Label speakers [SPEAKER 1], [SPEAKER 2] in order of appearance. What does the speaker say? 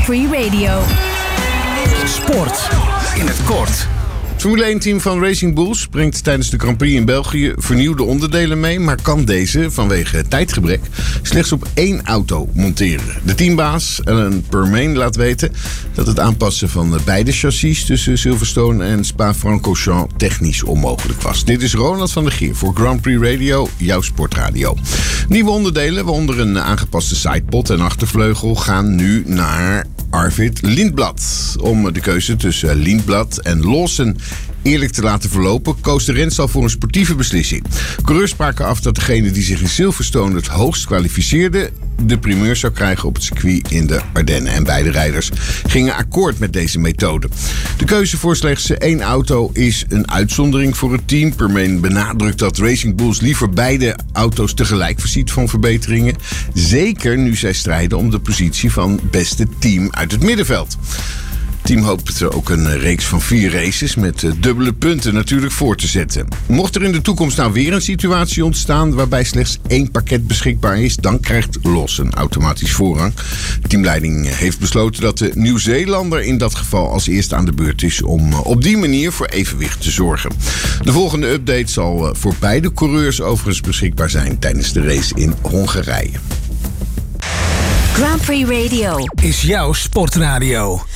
[SPEAKER 1] Grand Prix Radio.
[SPEAKER 2] Sport in het kort.
[SPEAKER 3] Het Formule 1-team van Racing Bulls brengt tijdens de Grand Prix in België vernieuwde onderdelen mee, maar kan deze vanwege tijdgebrek slechts op 1 auto monteren. De teambaas Alain Permane laat weten dat het aanpassen van beide chassis tussen Silverstone en Spa-Francorchamps technisch onmogelijk was. Dit is Ronald van der Geer voor Grand Prix Radio, jouw sportradio. Nieuwe onderdelen, waaronder een aangepaste sidepod en achtervleugel, gaan nu naar Arvid Lindblad. Om de keuze tussen Lindblad en Lawson eerlijk te laten verlopen, koos de renstal voor een sportieve beslissing. Coureurs spraken af dat degene die zich in Silverstone het hoogst kwalificeerde de primeur zou krijgen op het circuit in de Ardennen. En beide rijders gingen akkoord met deze methode. De keuze voor slechts 1 auto is een uitzondering voor het team. Permane benadrukt dat Racing Bulls liever beide auto's tegelijk voorziet van verbeteringen. Zeker nu zij strijden om de positie van beste team uit het middenveld. Het team hoopt ook een reeks van 4 races met dubbele punten natuurlijk voor te zetten. Mocht er in de toekomst nou weer een situatie ontstaan waarbij slechts 1 pakket beschikbaar is, dan krijgt Lawson automatisch voorrang. De teamleiding heeft besloten dat de Nieuw-Zeelander in dat geval als eerste aan de beurt is om op die manier voor evenwicht te zorgen. De volgende update zal voor beide coureurs overigens beschikbaar zijn tijdens de race in Hongarije.
[SPEAKER 1] Grand Prix Radio
[SPEAKER 2] Is jouw sportradio.